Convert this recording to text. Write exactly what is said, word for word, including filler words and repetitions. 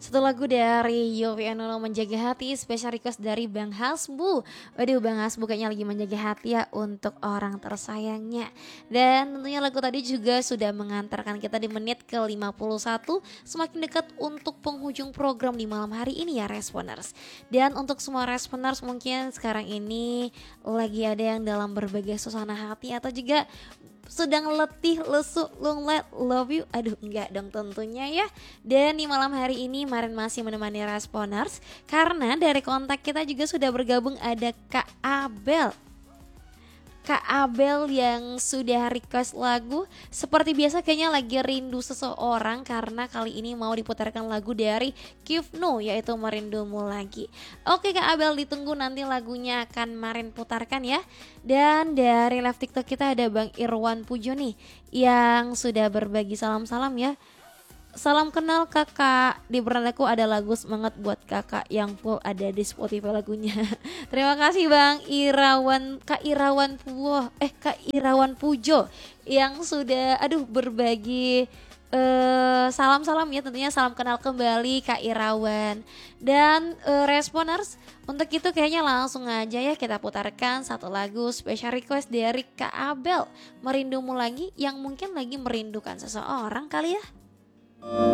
Satu lagu dari Yovie and Nuno Menjaga Hati, special request dari Bang Hasbu. Waduh, Bang Hasbu kayaknya lagi menjaga hati ya untuk orang tersayangnya. Dan tentunya lagu tadi juga sudah mengantarkan kita di menit ke lima puluh satu, semakin dekat untuk penghujung program di malam hari ini ya Responers. Dan untuk semua Responers mungkin sekarang ini lagi ada yang dalam berbagai suasana hati atau juga sedang letih, lesu, lunglai, love you. Aduh enggak dong tentunya ya. Dan di malam hari ini Marin masih menemani Responers, karena dari kontak kita juga sudah bergabung ada Kak Abel. Kak Abel yang sudah request lagu. Seperti biasa kayaknya lagi rindu seseorang, karena kali ini mau diputarkan lagu dari Kifno, yaitu Merindumu Lagi. Oke Kak Abel, ditunggu nanti lagunya akan Marin putarkan ya. Dan dari live TikTok kita ada Bang Irwan Pujo nih yang sudah berbagi salam-salam ya. Salam kenal kakak, di berandaku ada lagu semangat buat kakak yang full ada di Spotify lagunya. Terima kasih Bang Irawan, Kak Irawan Pujo, eh Kak Irawan Pujo yang sudah aduh berbagi eh, salam-salam ya, tentunya salam kenal kembali Kak Irawan. Dan eh, Responers, untuk itu kayaknya langsung aja ya kita putarkan satu lagu special request dari Kak Abel, Merindumu Lagi, yang mungkin lagi merindukan seseorang kali ya.